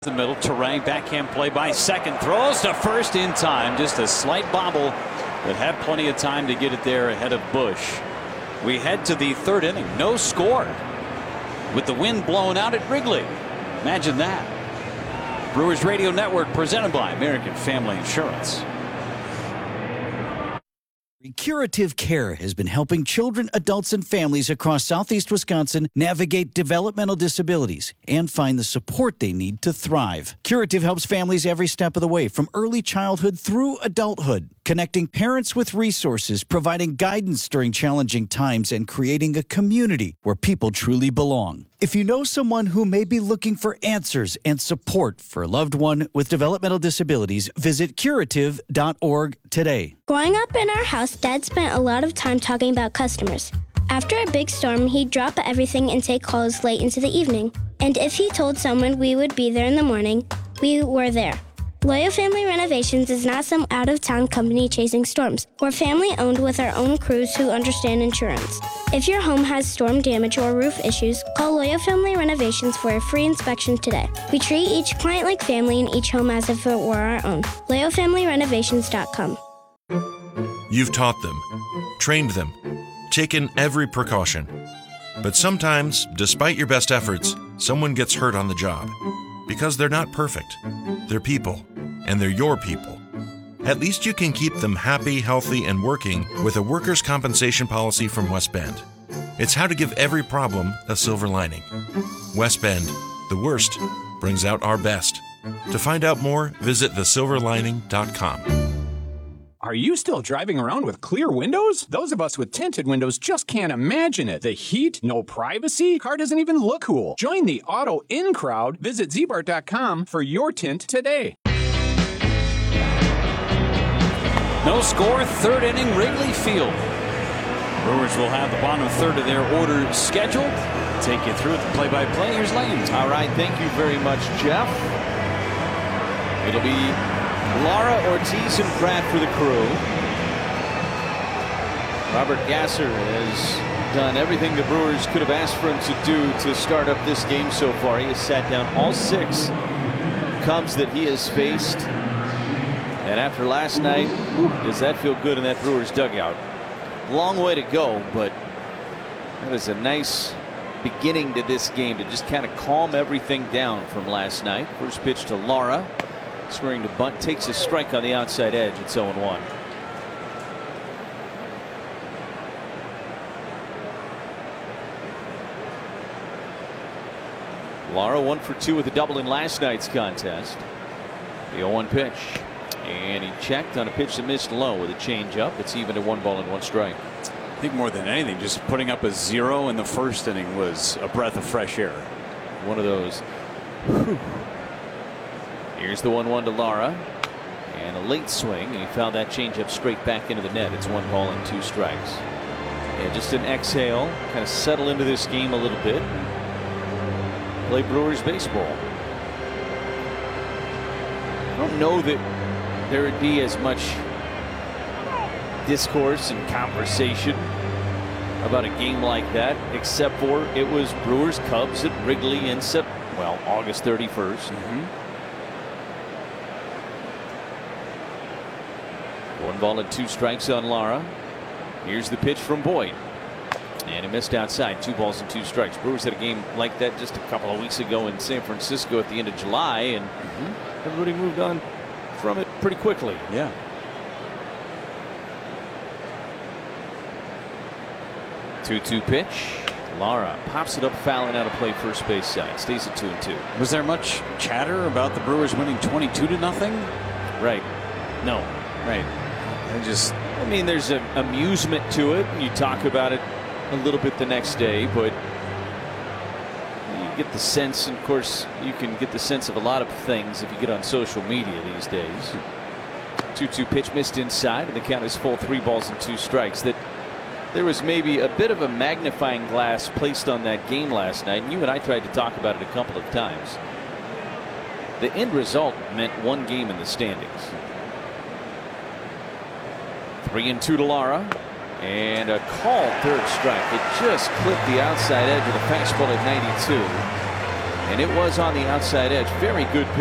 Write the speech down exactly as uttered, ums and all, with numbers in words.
The middle, Terang, backhand play by second, throws to first in time. Just a slight bobble that had plenty of time to get it there ahead of Bush. We head to the third inning, no score, with the wind blowing out at Wrigley. Imagine that. Brewers Radio Network presented by American Family Insurance. Curative Care has been helping children, adults, and families across southeast Wisconsin navigate developmental disabilities and find the support they need to thrive. Curative helps families every step of the way, from early childhood through adulthood, connecting parents with resources, providing guidance during challenging times, and creating a community where people truly belong. If you know someone who may be looking for answers and support for a loved one with developmental disabilities, visit curative dot org today. Growing up in our house, Dad spent a lot of time talking about customers. After a big storm, he'd drop everything and take calls late into the evening. And if he told someone we would be there in the morning, we were there. Loyal Family Renovations is not some out-of-town company chasing storms. We're family-owned with our own crews who understand insurance. If your home has storm damage or roof issues, call Loyal Family Renovations for a free inspection today. We treat each client like family and each home as if it were our own. loyal family renovations dot com. You've taught them, trained them, taken every precaution. But sometimes, despite your best efforts, someone gets hurt on the job. Because they're not perfect. They're people, and they're your people. At least you can keep them happy, healthy, and working with a workers' compensation policy from West Bend. It's how to give every problem a silver lining. West Bend, the worst, brings out our best. To find out more, visit the silver lining dot com. Are you still driving around with clear windows? Those of us with tinted windows just can't imagine it. The heat, no privacy, car doesn't even look cool. Join the auto in crowd. Visit z bart dot com for your tint today. No score, third inning, Wrigley Field. Brewers will have the bottom third of their order scheduled. Take you through the play-by-play. Here's Lanes. All right, thank you very much, Jeff. It'll be Lara, Ortiz, and Pratt for the crew. Robert Gasser has done everything the Brewers could have asked for him to do to start up this game so far. He has sat down all six Cubs that he has faced. And after last night, whew, does that feel good in that Brewers dugout? Long way to go, but that is a nice beginning to this game to just kind of calm everything down from last night. First pitch to Lara. Swinging to bunt, takes a strike on the outside edge. It's oh and one. Lara one for two with a double in last night's contest. The oh one pitch. And he checked on a pitch that missed low with a changeup. It's even to one ball and one strike. I think more than anything, just putting up a zero in the first inning was a breath of fresh air. One of those. Whew. Here's the one one to Lara. And a late swing, and he found that changeup straight back into the net. It's one ball and two strikes. Yeah, just an exhale, kind of settle into this game a little bit. Play Brewers baseball. I don't know that there would be as much discourse and conversation about a game like that, except for it was Brewers Cubs at Wrigley in Sep well August thirty-first. Mm-hmm. One ball and two strikes on Lara. Here's the pitch from Boyd. And he missed outside. Two balls and two strikes. Brewers had a game like that just a couple of weeks ago in San Francisco at the end of July, and mm-hmm. everybody moved on from it pretty quickly. Yeah. two two pitch. Lara pops it up, fouling out of play first base side. Stays at two and two. Was there much chatter about the Brewers winning twenty-two to nothing? Right. No. Right. I just. I mean, there's an amusement to it. You talk about it a little bit the next day, but you get the sense, and of course, you can get the sense of a lot of things if you get on social media these days. two two pitch missed inside, and the count is full, three balls and two strikes. That there was maybe a bit of a magnifying glass placed on that game last night, and you and I tried to talk about it a couple of times. The end result meant one game in the standings. Three and two to Lara, and a called third strike. It just clipped the outside edge of the fastball at ninety-two. And it was on the outside edge. Very good pitch.